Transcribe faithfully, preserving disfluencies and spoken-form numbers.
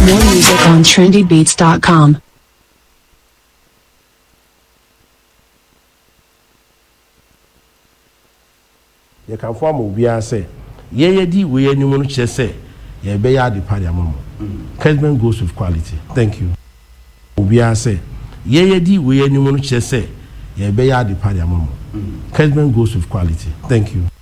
More music on trendy beats dot com. You can form Obia say, Ye di we any one che say, Ye be ya de party amamo. Kesman goes with quality. Thank you. Obia say, Ye di we any one che say, Ye be ya de party amamo. Kesman goes with quality. Thank you.